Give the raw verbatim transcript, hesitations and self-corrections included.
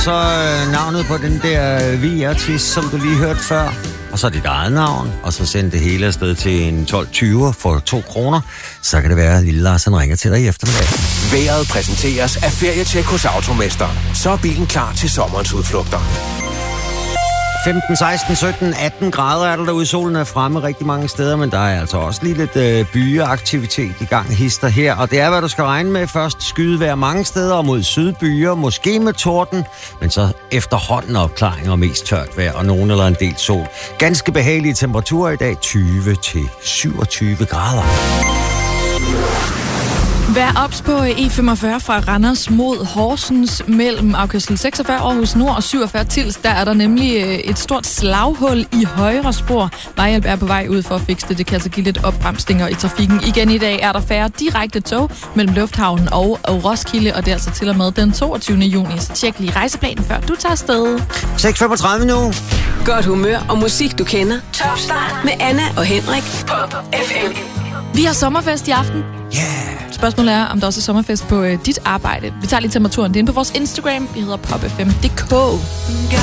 Så øh, navnet på den der V-artist, som du lige hørte før. Og så dit eget navn. Og så send det hele afsted til en tolv tyve for to kroner. Så kan det være, at Lille Lars han ringer til dig i eftermiddag. Vejret præsenteres af Ferietjek hos Automester. Så er bilen klar til sommerens udflugter. femten, seksten, sytten, atten grader er der derude. Solen er fremme rigtig mange steder, men der er altså også lige lidt øh, byeaktivitet i gang hister her. Og det er, hvad du skal regne med. Først skydevejr mange steder og mod sydbyer, måske med torden, men så efterhånden opklaring og mest tørt vejr og nogen eller en del sol. Ganske behagelige temperaturer i dag, tyve til syvogtyve grader. Vær ops på E femogfyrre fra Randers mod Horsens mellem afkørsel seksogfyrre Aarhus Nord og syvogfyrre Tils. Der er der nemlig et stort slaghul i højre spor. Vejhjælp er på vej ud for at fikse det. Det kan altså give lidt opbremsninger i trafikken. Igen i dag er der færre direkte tog mellem Lufthavnen og Roskilde, og det er altså til og med den toogtyvende juni. Så tjek lige rejseplanen, før du tager afsted. seks femogtredive nu. Godt humør og musik, du kender. Top Start med Anna og Henrik på F M. Vi har sommerfest i aften. Yeah. Spørgsmålet er, om der også er sommerfest på øh, dit arbejde. Vi tager lige temperaturen. Det er inde på vores Instagram. Vi hedder pop f m punktum d k.